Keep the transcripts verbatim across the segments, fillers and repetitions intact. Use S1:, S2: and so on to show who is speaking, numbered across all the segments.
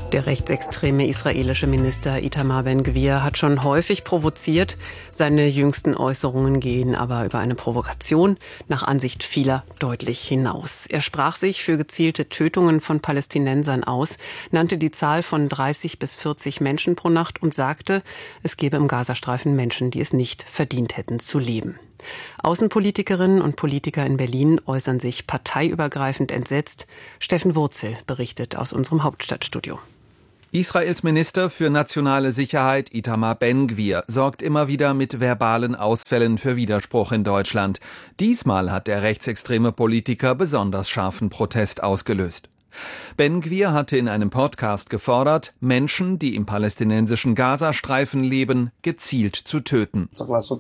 S1: Der rechtsextreme israelische Minister Itamar Ben-Gvir hat schon häufig provoziert. Seine jüngsten Äußerungen gehen aber über eine Provokation nach Ansicht vieler deutlich hinaus. Er sprach sich für gezielte Tötungen von Palästinensern aus, nannte die Zahl von dreißig bis vierzig Menschen pro Nacht und sagte, es gebe im Gazastreifen Menschen, die es nicht verdient hätten zu leben. Außenpolitikerinnen und Politiker in Berlin äußern sich parteiübergreifend entsetzt. Steffen Wurzel berichtet aus unserem Hauptstadtstudio.
S2: Israels Minister für nationale Sicherheit Itamar Ben-Gvir sorgt immer wieder mit verbalen Ausfällen für Widerspruch in Deutschland. Diesmal hat der rechtsextreme Politiker besonders scharfen Protest ausgelöst. Ben-Gvir hatte in einem Podcast gefordert, Menschen, die im palästinensischen Gazastreifen leben, gezielt zu töten.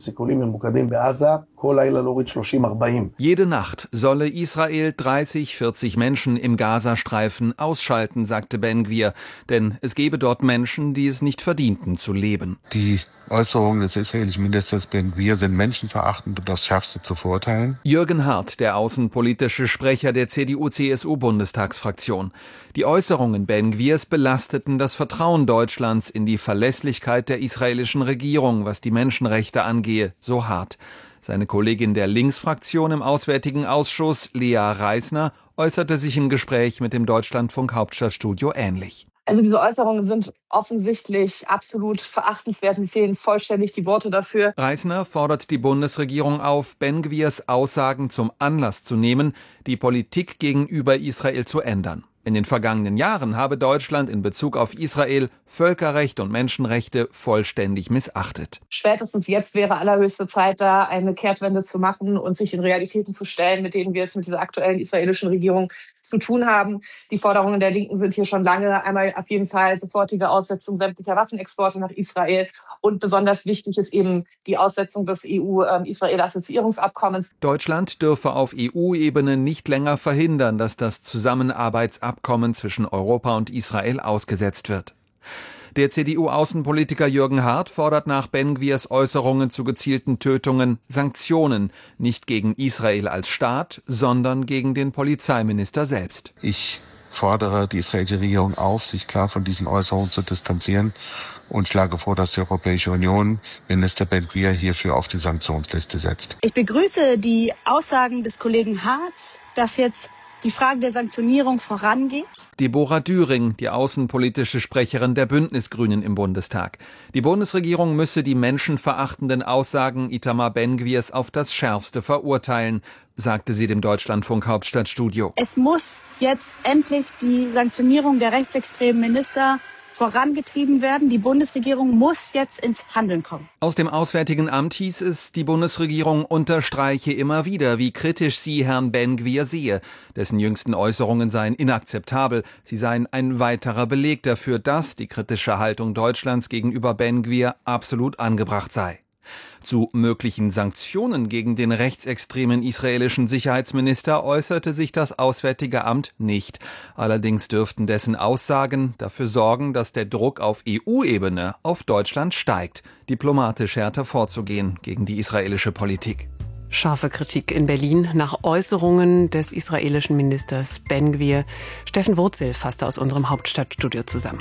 S2: Jede Nacht solle Israel dreißig, vierzig Menschen im Gazastreifen ausschalten, sagte Ben-Gvir, denn es gebe dort Menschen, die es nicht verdienten zu leben.
S3: Die Äußerungen des israelischen Ministers Ben-Gvir sind menschenverachtend und aufs Schärfste zu verurteilen.
S2: Jürgen Hart, der außenpolitische Sprecher der C D U C S U-Bundestagsfraktion. Die Äußerungen Ben-Gvirs belasteten das Vertrauen Deutschlands in die Verlässlichkeit der israelischen Regierung, was die Menschenrechte angehe, so hart. Seine Kollegin der Linksfraktion im Auswärtigen Ausschuss, Lea Reisner, äußerte sich im Gespräch mit dem Deutschlandfunk Hauptstadtstudio ähnlich.
S4: Also diese Äußerungen sind offensichtlich absolut verachtenswert. Mir fehlen vollständig die Worte dafür.
S2: Reisner fordert die Bundesregierung auf, Ben-Gvirs Aussagen zum Anlass zu nehmen, die Politik gegenüber Israel zu ändern. In den vergangenen Jahren habe Deutschland in Bezug auf Israel Völkerrecht und Menschenrechte vollständig missachtet.
S4: Spätestens jetzt wäre allerhöchste Zeit, da eine Kehrtwende zu machen und sich in Realitäten zu stellen, mit denen wir es mit dieser aktuellen israelischen Regierung zu tun haben. Die Forderungen der Linken sind hier schon lange. Einmal auf jeden Fall sofortige Aussetzung sämtlicher Waffenexporte nach Israel. Und besonders wichtig ist eben die Aussetzung des E U-Israel-Assoziierungsabkommens.
S2: Deutschland dürfe auf E U-Ebene nicht länger verhindern, dass das Zusammenarbeitsabkommen zwischen Europa und Israel ausgesetzt wird. Der C D U-Außenpolitiker Jürgen Hart fordert nach Ben-Gvirs Äußerungen zu gezielten Tötungen Sanktionen, nicht gegen Israel als Staat, sondern gegen den Polizeiminister selbst.
S3: Ich fordere die israelische Regierung auf, sich klar von diesen Äußerungen zu distanzieren und schlage vor, dass die Europäische Union Minister Ben-Gvir hierfür auf die Sanktionsliste setzt.
S5: Ich begrüße die Aussagen des Kollegen Hartz, dass jetzt die Frage der Sanktionierung vorangeht.
S2: Deborah Düring, die außenpolitische Sprecherin der Bündnisgrünen im Bundestag. Die Bundesregierung müsse die menschenverachtenden Aussagen Itamar Ben-Gvirs auf das Schärfste verurteilen, sagte sie dem Deutschlandfunk Hauptstadtstudio.
S5: Es muss jetzt endlich die Sanktionierung der rechtsextremen Minister vorangetrieben werden. Die Bundesregierung muss jetzt ins Handeln kommen.
S2: Aus dem Auswärtigen Amt hieß es, die Bundesregierung unterstreiche immer wieder, wie kritisch sie Herrn Ben-Gvir sehe. Dessen jüngsten Äußerungen seien inakzeptabel. Sie seien ein weiterer Beleg dafür, dass die kritische Haltung Deutschlands gegenüber Ben-Gvir absolut angebracht sei. Zu möglichen Sanktionen gegen den rechtsextremen israelischen Sicherheitsminister äußerte sich das Auswärtige Amt nicht. Allerdings dürften dessen Aussagen dafür sorgen, dass der Druck auf E U-Ebene auf Deutschland steigt, diplomatisch härter vorzugehen gegen die israelische Politik.
S1: Scharfe Kritik in Berlin nach Äußerungen des israelischen Ministers Ben-Gvir. Steffen Wurzel fasste aus unserem Hauptstadtstudio zusammen.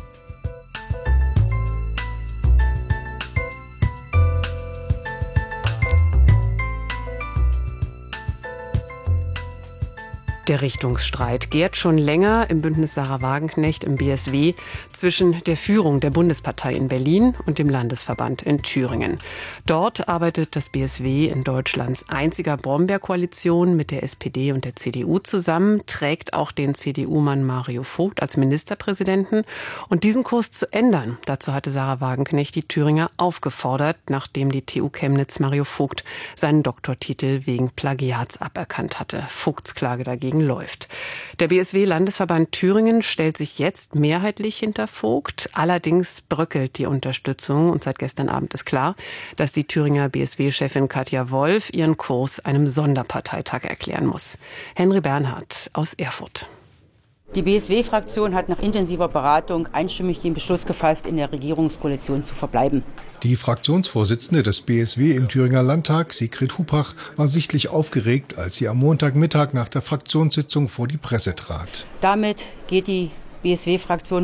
S1: Der Richtungsstreit gärt schon länger im Bündnis Sarah Wagenknecht im B S W zwischen der Führung der Bundespartei in Berlin und dem Landesverband in Thüringen. Dort arbeitet das B S W in Deutschlands einziger Brombeerkoalition mit der S P D und der C D U zusammen, trägt auch den C D U-Mann Mario Vogt als Ministerpräsidenten. Und diesen Kurs zu ändern, dazu hatte Sarah Wagenknecht die Thüringer aufgefordert, nachdem die T U Chemnitz Mario Vogt seinen Doktortitel wegen Plagiats aberkannt hatte. Vogts Klage dagegen läuft. Der B S W-Landesverband Thüringen stellt sich jetzt mehrheitlich hinter Vogt. Allerdings bröckelt die Unterstützung und seit gestern Abend ist klar, dass die Thüringer B S W-Chefin Katja Wolf ihren Kurs einem Sonderparteitag erklären muss. Henry Bernhard aus Erfurt.
S6: Die B S W-Fraktion hat nach intensiver Beratung einstimmig den Beschluss gefasst, in der Regierungskoalition zu verbleiben.
S7: Die Fraktionsvorsitzende des B S W im Thüringer Landtag, Sigrid Hupach, war sichtlich aufgeregt, als sie am Montagmittag nach der Fraktionssitzung vor die Presse trat.
S6: Damit geht die B S W-Fraktion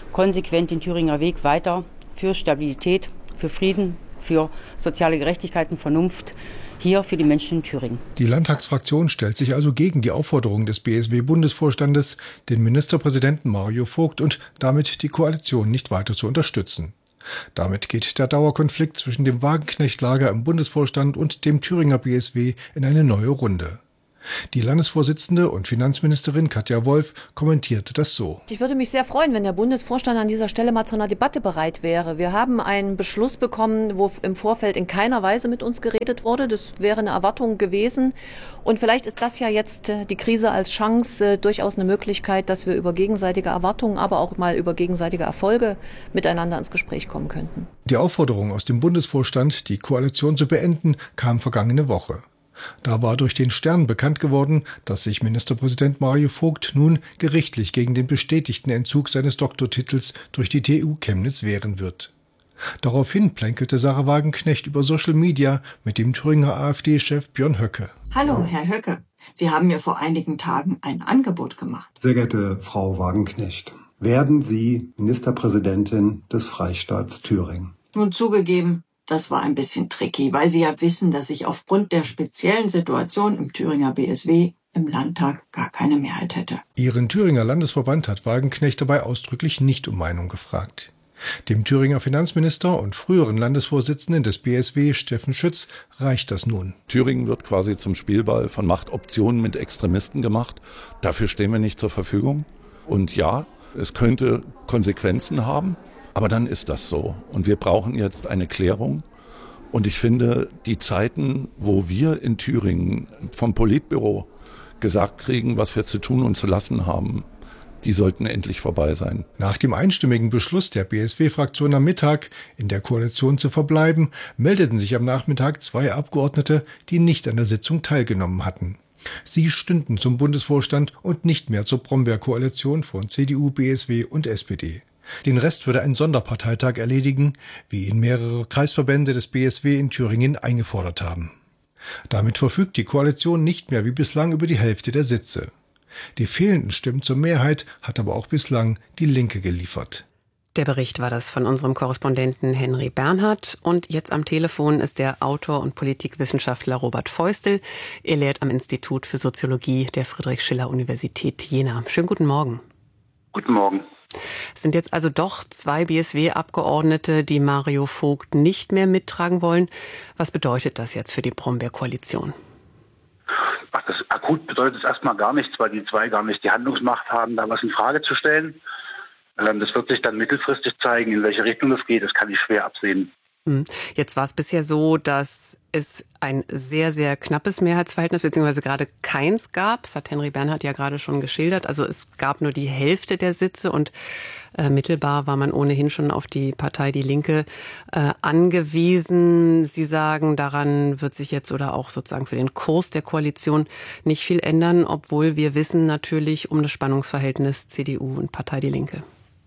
S6: konsequent den Thüringer Weg weiter für Stabilität, für Frieden, für soziale Gerechtigkeit und Vernunft hier für die Menschen in Thüringen.
S7: Die Landtagsfraktion stellt sich also gegen die Aufforderung des B S W-Bundesvorstandes, den Ministerpräsidenten Mario Vogt und damit die Koalition nicht weiter zu unterstützen. Damit geht der Dauerkonflikt zwischen dem Wagenknecht-Lager im Bundesvorstand und dem Thüringer B S W in eine neue Runde. Die Landesvorsitzende und Finanzministerin Katja Wolf kommentierte das so.
S8: Ich würde mich sehr freuen, wenn der Bundesvorstand an dieser Stelle mal zu einer Debatte bereit wäre. Wir haben einen Beschluss bekommen, wo im Vorfeld in keiner Weise mit uns geredet wurde. Das wäre eine Erwartung gewesen. Und vielleicht ist das ja jetzt die Krise als Chance, durchaus eine Möglichkeit, dass wir über gegenseitige Erwartungen, aber auch mal über gegenseitige Erfolge miteinander ins Gespräch kommen könnten.
S7: Die Aufforderung aus dem Bundesvorstand, die Koalition zu beenden, kam vergangene Woche. Da war durch den Stern bekannt geworden, dass sich Ministerpräsident Mario Vogt nun gerichtlich gegen den bestätigten Entzug seines Doktortitels durch die T U Chemnitz wehren wird. Daraufhin plänkelte Sarah Wagenknecht über Social Media mit dem Thüringer AfD-Chef Björn Höcke.
S9: Hallo, Herr Höcke. Sie haben mir vor einigen Tagen ein Angebot gemacht.
S10: Sehr geehrte Frau Wagenknecht, werden Sie Ministerpräsidentin des Freistaats Thüringen?
S9: Nun zugegeben, das war ein bisschen tricky, weil Sie ja wissen, dass ich aufgrund der speziellen Situation im Thüringer B S W im Landtag gar keine Mehrheit hätte.
S7: Ihren Thüringer Landesverband hat Wagenknecht dabei ausdrücklich nicht um Meinung gefragt. Dem Thüringer Finanzminister und früheren Landesvorsitzenden des B S W, Steffen Schütz, reicht das nun.
S11: Thüringen wird quasi zum Spielball von Machtoptionen mit Extremisten gemacht. Dafür stehen wir nicht zur Verfügung. Und ja, es könnte Konsequenzen haben. Aber dann ist das so. Und wir brauchen jetzt eine Klärung. Und ich finde, die Zeiten, wo wir in Thüringen vom Politbüro gesagt kriegen, was wir zu tun und zu lassen haben, die sollten endlich vorbei sein.
S7: Nach dem einstimmigen Beschluss der B S W-Fraktion am Mittag, in der Koalition zu verbleiben, meldeten sich am Nachmittag zwei Abgeordnete, die nicht an der Sitzung teilgenommen hatten. Sie stünden zum Bundesvorstand und nicht mehr zur Brombeer-Koalition von C D U, B S W und S P D. Den Rest würde ein Sonderparteitag erledigen, wie ihn mehrere Kreisverbände des B S W in Thüringen eingefordert haben. Damit verfügt die Koalition nicht mehr wie bislang über die Hälfte der Sitze. Die fehlenden Stimmen zur Mehrheit hat aber auch bislang die Linke geliefert.
S1: Der Bericht war das von unserem Korrespondenten Henry Bernhard. Und jetzt am Telefon ist der Autor und Politikwissenschaftler Robert Feustel. Er lehrt am Institut für Soziologie der Friedrich-Schiller-Universität Jena. Schönen guten Morgen.
S12: Guten Morgen.
S1: Es sind jetzt also doch zwei B S W-Abgeordnete, die Mario Vogt nicht mehr mittragen wollen. Was bedeutet das jetzt für die Brombeer-Koalition?
S12: Ach, das akut bedeutet es erstmal gar nichts, weil die zwei gar nicht die Handlungsmacht haben, da was in Frage zu stellen. Ähm, das wird sich dann mittelfristig zeigen, in welche Richtung das geht. Das kann ich schwer absehen.
S1: Jetzt war es bisher so, dass es ein sehr, sehr knappes Mehrheitsverhältnis beziehungsweise gerade keins gab. Das hat Henry Bernhard ja gerade schon geschildert. Also es gab nur die Hälfte der Sitze und äh, mittelbar war man ohnehin schon auf die Partei Die Linke äh, angewiesen. Sie sagen, daran wird sich jetzt oder auch sozusagen für den Kurs der Koalition nicht viel ändern, obwohl wir wissen natürlich um das Spannungsverhältnis C D U und Partei Die Linke.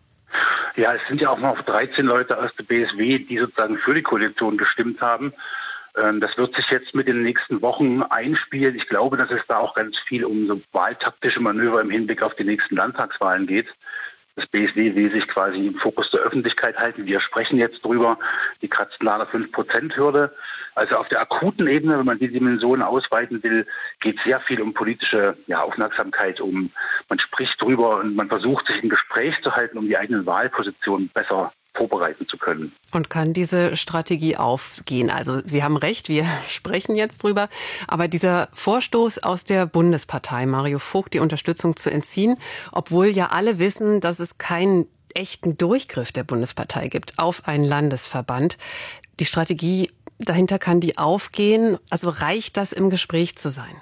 S12: Ja, es sind ja auch noch dreizehn Leute aus der B S W, die sozusagen für die Koalition gestimmt haben. Das wird sich jetzt mit den nächsten Wochen einspielen. Ich glaube, dass es da auch ganz viel um so wahltaktische Manöver im Hinblick auf die nächsten Landtagswahlen geht. Das B S W will sich quasi im Fokus der Öffentlichkeit halten. Wir sprechen jetzt drüber. Die kratzen an der fünf Prozent Hürde. Also auf der akuten Ebene, wenn man die Dimensionen ausweiten will, geht sehr viel um politische ja, Aufmerksamkeit. Um Man spricht drüber und man versucht, sich im Gespräch zu halten, um die eigenen Wahlpositionen besser vorbereiten zu können.
S1: Und kann diese Strategie aufgehen? Also Sie haben recht, wir sprechen jetzt drüber. Aber dieser Vorstoß aus der Bundespartei, Mario Vogt die Unterstützung zu entziehen, obwohl ja alle wissen, dass es keinen echten Durchgriff der Bundespartei gibt auf einen Landesverband. Die Strategie dahinter, kann die aufgehen? Also reicht das, im Gespräch zu sein?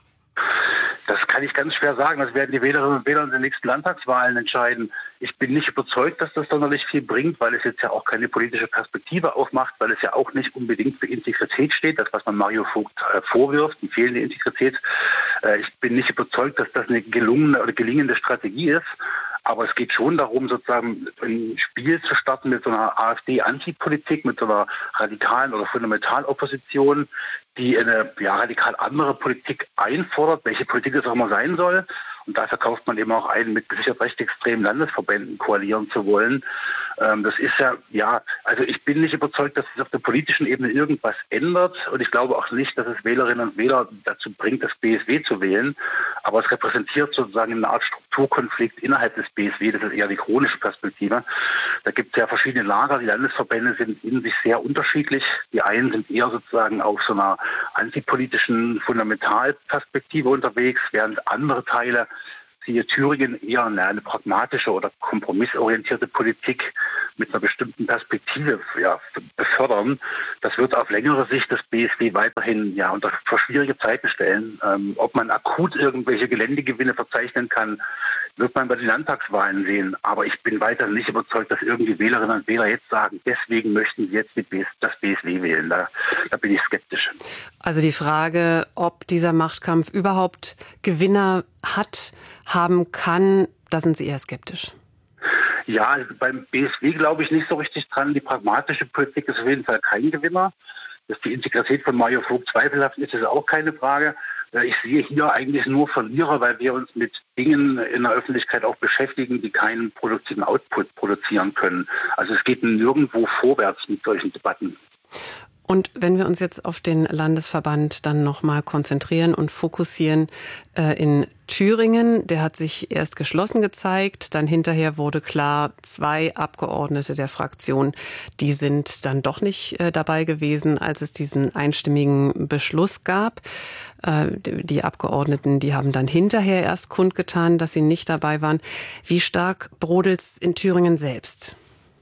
S12: Das kann ich ganz schwer sagen. Das werden die Wählerinnen und Wähler in den nächsten Landtagswahlen entscheiden. Ich bin nicht überzeugt, dass das sonderlich viel bringt, weil es jetzt ja auch keine politische Perspektive aufmacht, weil es ja auch nicht unbedingt für Integrität steht, das, was man Mario Vogt äh, vorwirft, die fehlende Integrität. Äh, ich bin nicht überzeugt, dass das eine gelungene oder gelingende Strategie ist. Aber es geht schon darum, sozusagen ein Spiel zu starten mit so einer AfD-Antipolitik, mit so einer radikalen oder Fundamentalopposition, die eine ja, radikal andere Politik einfordert, welche Politik es auch immer sein soll. Und da verkauft man eben auch ein, mit gesichert rechtsextremen Landesverbänden koalieren zu wollen. Ähm, das ist ja, ja, also ich bin nicht überzeugt, dass es auf der politischen Ebene irgendwas ändert. Und ich glaube auch nicht, dass es Wählerinnen und Wähler dazu bringt, das B S W zu wählen. Aber es repräsentiert sozusagen eine Art Strukturkonflikt innerhalb des B S W. Das ist eher die chronische Perspektive. Da gibt es ja verschiedene Lager. Die Landesverbände sind in sich sehr unterschiedlich. Die einen sind eher sozusagen auf so einer antipolitischen Fundamentalperspektive unterwegs, während andere Teile, siehe Thüringen, eher eine, eine pragmatische oder kompromissorientierte Politik mit einer bestimmten Perspektive ja, befördern. Das wird auf längere Sicht das B S W weiterhin ja, unter schwierige Zeiten stellen. Ähm, ob man akut irgendwelche Geländegewinne verzeichnen kann, wird man bei den Landtagswahlen sehen. Aber ich bin weiterhin nicht überzeugt, dass irgendwie Wählerinnen und Wähler jetzt sagen, deswegen möchten sie jetzt das B S W wählen. Da, da bin ich skeptisch.
S1: Also die Frage, ob dieser Machtkampf überhaupt Gewinner hat, haben kann, da sind Sie eher skeptisch.
S12: Ja, also beim B S W glaube ich nicht so richtig dran. Die pragmatische Politik ist auf jeden Fall kein Gewinner. Dass die Integrität von Mario Vogt zweifelhaft ist, ist auch keine Frage. Ich sehe hier eigentlich nur Verlierer, weil wir uns mit Dingen in der Öffentlichkeit auch beschäftigen, die keinen produktiven Output produzieren können. Also es geht nirgendwo vorwärts mit solchen Debatten.
S1: Und wenn wir uns jetzt auf den Landesverband dann nochmal konzentrieren und fokussieren äh, in Thüringen, der hat sich erst geschlossen gezeigt, dann hinterher wurde klar, zwei Abgeordnete der Fraktion, die sind dann doch nicht äh, dabei gewesen, als es diesen einstimmigen Beschluss gab. Äh, die Abgeordneten, die haben dann hinterher erst kundgetan, dass sie nicht dabei waren. Wie stark brodelt's in Thüringen selbst?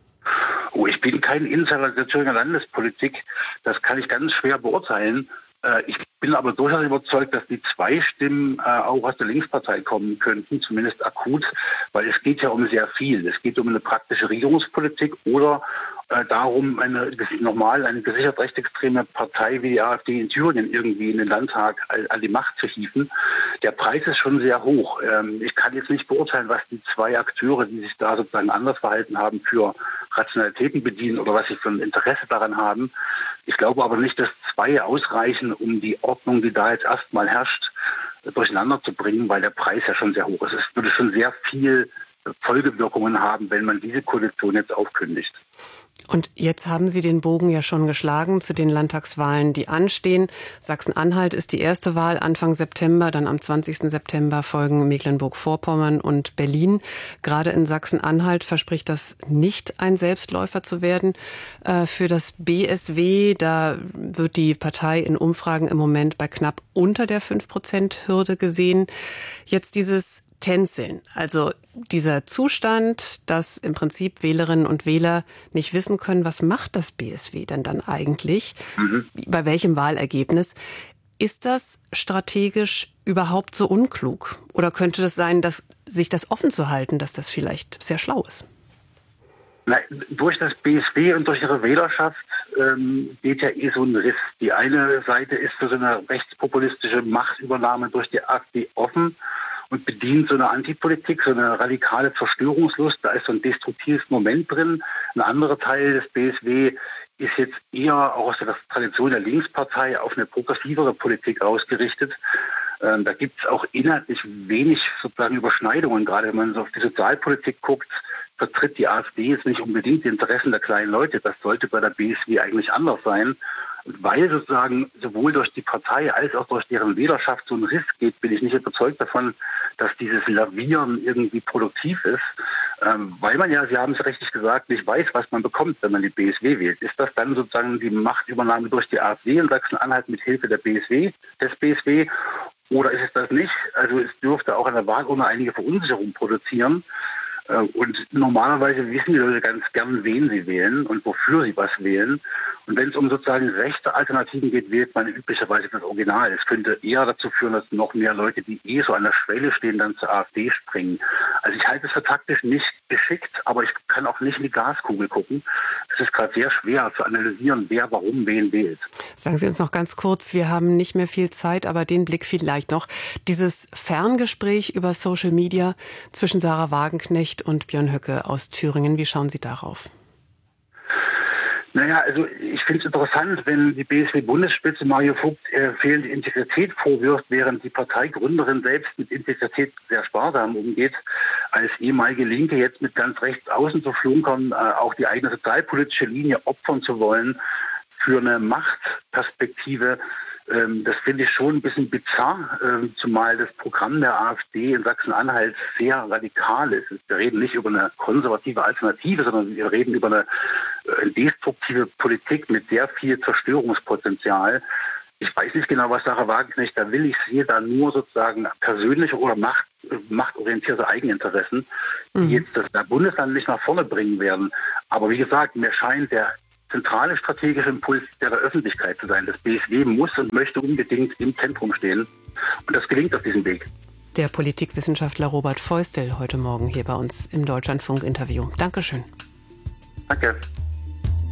S12: Oh, ich bin kein Insider der Thüringer Landespolitik. Das kann ich ganz schwer beurteilen. Ich bin aber durchaus überzeugt, dass die zwei Stimmen auch aus der Linkspartei kommen könnten, zumindest akut, weil es geht ja um sehr viel. Es geht um eine praktische Regierungspolitik oder darum, eine normal eine gesichert rechtsextreme Partei wie die AfD in Thüringen irgendwie in den Landtag an die Macht zu hieven. Der Preis ist schon sehr hoch. Ich kann jetzt nicht beurteilen, was die zwei Akteure, die sich da sozusagen anders verhalten haben, für Rationalitäten bedienen oder was sie für ein Interesse daran haben. Ich glaube aber nicht, dass zwei ausreichen, um die Ordnung, die da jetzt erstmal herrscht, durcheinander zu bringen, weil der Preis ja schon sehr hoch ist. Es würde schon sehr viel Folgewirkungen haben, wenn man diese Koalition jetzt aufkündigt.
S1: Und jetzt haben Sie den Bogen ja schon geschlagen zu den Landtagswahlen, die anstehen. Sachsen-Anhalt ist die erste Wahl Anfang September, dann am zwanzigsten September folgen Mecklenburg-Vorpommern und Berlin. Gerade in Sachsen-Anhalt verspricht das nicht ein Selbstläufer zu werden äh, für das B S W. Da wird die Partei in Umfragen im Moment bei knapp unter der fünf Prozent Hürde gesehen. Jetzt dieses Tänzeln, also dieser Zustand, dass im Prinzip Wählerinnen und Wähler nicht wissen können, was macht das B S W denn dann eigentlich, mhm. bei welchem Wahlergebnis. Ist das strategisch überhaupt so unklug? Oder könnte das sein, dass sich das offen zu halten, dass das vielleicht sehr schlau ist?
S12: Na, durch das B S W und durch ihre Wählerschaft ähm, geht ja eh so ein Riss. Die eine Seite ist für so eine rechtspopulistische Machtübernahme durch die AfD offen und bedient so eine Antipolitik, so eine radikale Zerstörungslust. Da ist so ein destruktives Moment drin. Ein anderer Teil des B S W ist jetzt eher auch aus der Tradition der Linkspartei auf eine progressivere Politik ausgerichtet. Ähm, da gibt es auch inhaltlich wenig sozusagen Überschneidungen. Gerade wenn man so auf die Sozialpolitik guckt, vertritt die AfD jetzt nicht unbedingt die Interessen der kleinen Leute. Das sollte bei der B S W eigentlich anders sein. Und weil sozusagen sowohl durch die Partei als auch durch deren Wählerschaft so ein Riss geht, bin ich nicht überzeugt davon, dass dieses Lavieren irgendwie produktiv ist. Ähm, weil man ja, Sie haben es richtig gesagt, nicht weiß, was man bekommt, wenn man die B S W wählt. Ist das dann sozusagen die Machtübernahme durch die AfD in Sachsen-Anhalt mit Hilfe der B S W, des B S W? Oder ist es das nicht? Also es dürfte auch an der Wahlurne einige Verunsicherung produzieren. Und normalerweise wissen die Leute ganz gern, wen sie wählen und wofür sie was wählen. Und wenn es um sozusagen rechte Alternativen geht, wählt man üblicherweise das Original. Es könnte eher dazu führen, dass noch mehr Leute, die eh so an der Schwelle stehen, dann zur AfD springen. Also ich halte es für taktisch nicht geschickt, aber ich kann auch nicht in die Glaskugel gucken. Es ist gerade sehr schwer zu analysieren, wer warum wen wählt.
S1: Sagen Sie uns noch ganz kurz, wir haben nicht mehr viel Zeit, aber den Blick vielleicht noch. Dieses Ferngespräch über Social Media zwischen Sarah Wagenknecht und Björn Höcke aus Thüringen, wie schauen Sie darauf?
S12: Naja, also ich finde es interessant, wenn die B S W-Bundesspitze Mario Vogt äh, fehlende Integrität vorwirft, während die Parteigründerin selbst mit Integrität sehr sparsam umgeht. Als ehemalige Linke jetzt mit ganz rechts außen zu flunkern, äh, auch die eigene sozialpolitische Linie opfern zu wollen für eine Machtperspektive, ähm, das finde ich schon ein bisschen bizarr, ähm, zumal das Programm der AfD in Sachsen-Anhalt sehr radikal ist. Wir reden nicht über eine konservative Alternative, sondern wir reden über eine äh, destruktive Politik mit sehr viel Zerstörungspotenzial. Ich weiß nicht genau, was Sarah Wagenknecht da will. Ich sehe da nur sozusagen persönliche oder Macht, machtorientierte Eigeninteressen, die mhm. jetzt das Bundesland nicht nach vorne bringen werden. Aber wie gesagt, mir scheint der zentrale strategische Impuls der Öffentlichkeit zu sein. Das B S W muss und möchte unbedingt im Zentrum stehen. Und das gelingt auf diesem Weg.
S1: Der Politikwissenschaftler Robert Feustel heute Morgen hier bei uns im Deutschlandfunk-Interview. Dankeschön.
S12: Danke.